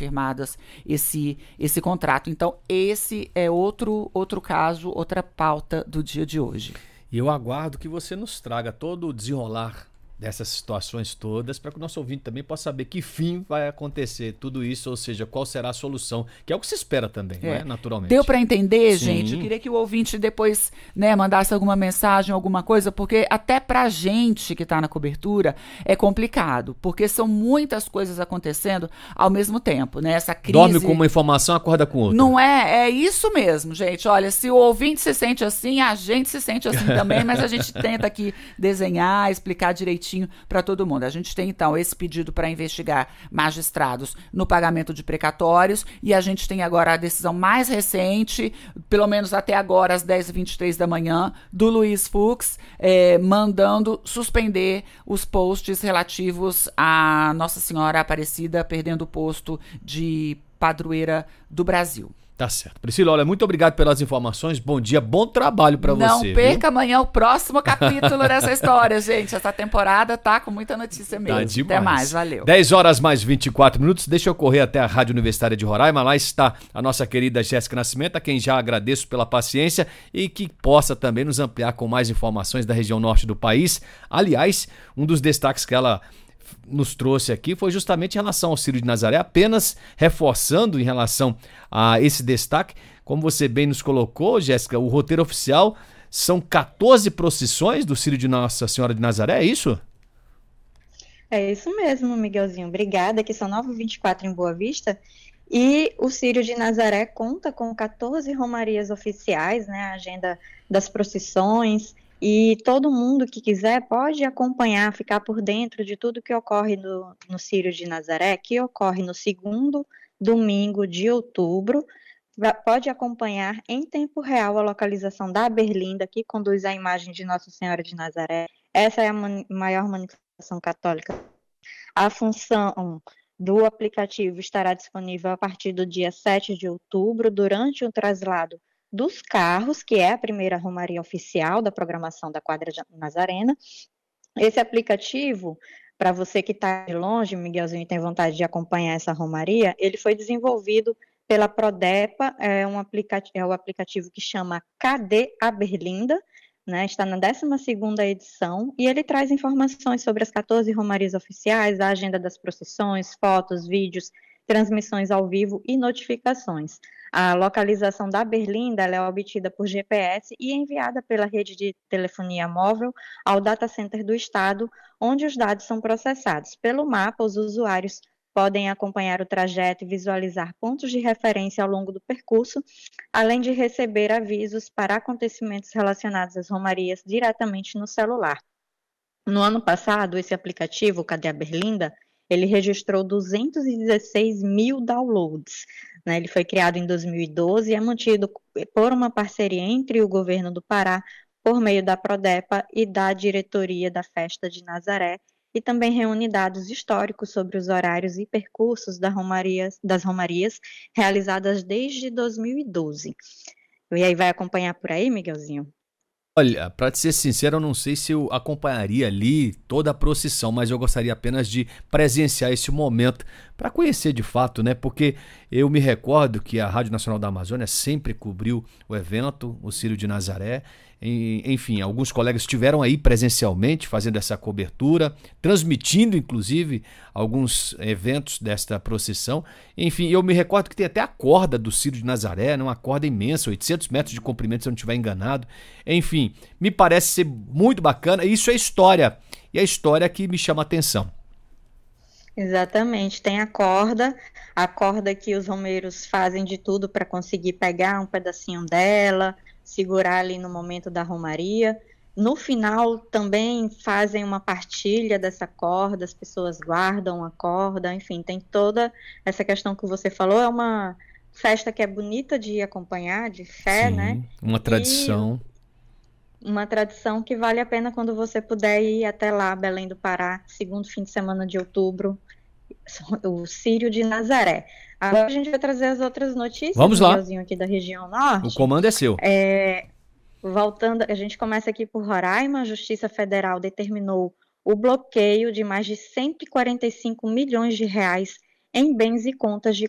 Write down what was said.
firmadas esse contrato. Então, esse é outro caso, outra pauta do dia de hoje. E eu aguardo que você nos traga todo o desenrolar dessas situações todas, para que o nosso ouvinte também possa saber que fim vai acontecer tudo isso, ou seja, qual será a solução, que é o que se espera também, não é? Naturalmente. Deu para entender, Sim. gente? Eu queria que o ouvinte depois, né, mandasse alguma mensagem, alguma coisa, porque até pra gente que tá na cobertura é complicado, porque são muitas coisas acontecendo ao mesmo tempo, né? Essa crise... Dorme com uma informação, acorda com outra. Não é? É isso mesmo, gente. Olha, se o ouvinte se sente assim, a gente se sente assim também, mas a gente tenta aqui desenhar, explicar direitinho para todo mundo. A gente tem, então, esse pedido para investigar magistrados no pagamento de precatórios e a gente tem agora a decisão mais recente, pelo menos até agora, às 10h23 da manhã, do Luiz Fux, mandando suspender os posts relativos a Nossa Senhora Aparecida perdendo o posto de padroeira do Brasil. Tá certo. Priscila, olha, muito obrigado pelas informações. Bom dia, bom trabalho para você. Não perca amanhã o próximo capítulo dessa história, gente. Essa temporada tá com muita notícia mesmo. Tá demais. Até mais, valeu. 10h mais 24 minutos. Deixa eu correr até a Rádio Universitária de Roraima. Lá está a nossa querida Jéssica Nascimento, a quem já agradeço pela paciência e que possa também nos ampliar com mais informações da região norte do país. Aliás, um dos destaques que ela nos trouxe aqui foi justamente em relação ao Círio de Nazaré, apenas reforçando em relação a esse destaque, como você bem nos colocou, Jéssica, o roteiro oficial são 14 procissões do Círio de Nossa Senhora de Nazaré, é isso? É isso mesmo, Miguelzinho, obrigada, que são 9h24 em Boa Vista, e o Círio de Nazaré conta com 14 romarias oficiais, né, a agenda das procissões. E todo mundo que quiser pode acompanhar, ficar por dentro de tudo que ocorre no Círio de Nazaré, que ocorre no segundo domingo de outubro. Pode acompanhar em tempo real a localização da Berlinda, que conduz a imagem de Nossa Senhora de Nazaré. Essa é a maior manifestação católica. A função do aplicativo estará disponível a partir do dia 7 de outubro, durante o traslado dos carros, que é a primeira romaria oficial da programação da Quadra Nazarena. Esse aplicativo, para você que está de longe, Miguelzinho, e tem vontade de acompanhar essa romaria, ele foi desenvolvido pela Prodepa, é o aplicativo que chama Cadê a Berlinda, né, está na 12ª edição, e ele traz informações sobre as 14 romarias oficiais, a agenda das procissões, fotos, vídeos, transmissões ao vivo e notificações. A localização da Berlinda ela é obtida por GPS e enviada pela rede de telefonia móvel ao data center do estado, onde os dados são processados. Pelo mapa, os usuários podem acompanhar o trajeto e visualizar pontos de referência ao longo do percurso, além de receber avisos para acontecimentos relacionados às romarias diretamente no celular. No ano passado, esse aplicativo, Cadê a Berlinda, ele registrou 216 mil downloads. Né? Ele foi criado em 2012 e é mantido por uma parceria entre o governo do Pará, por meio da Prodepa e da diretoria da Festa de Nazaré, e também reúne dados históricos sobre os horários e percursos das romarias realizadas desde 2012. E aí vai acompanhar por aí, Miguelzinho? Olha, para te ser sincero, eu não sei se eu acompanharia ali toda a procissão, mas eu gostaria apenas de presenciar esse momento para conhecer de fato, né? Porque eu me recordo que a Rádio Nacional da Amazônia sempre cobriu o evento, o Círio de Nazaré. Enfim, alguns colegas estiveram aí presencialmente fazendo essa cobertura, transmitindo inclusive alguns eventos desta procissão. Enfim, eu me recordo que tem até a corda do Círio de Nazaré, né? Uma corda imensa, 800 metros de comprimento, se eu não estiver enganado. Enfim, me parece ser muito bacana. Isso é história, e é a história que me chama a atenção. Exatamente, tem a corda que os romeiros fazem de tudo para conseguir pegar um pedacinho dela, segurar ali no momento da romaria. No final também fazem uma partilha dessa corda, as pessoas guardam a corda, enfim, tem toda essa questão que você falou, é uma festa que é bonita de acompanhar, de fé, Sim, né? uma tradição. Uma tradição que vale a pena quando você puder ir até lá, Belém do Pará, segundo fim de semana de outubro, o Círio de Nazaré. Agora a gente vai trazer as outras notícias, Vamos lá. Aqui da região norte. O comando é seu. Voltando, a gente começa aqui por Roraima. A Justiça Federal determinou o bloqueio de mais de 145 milhões de reais em bens e contas de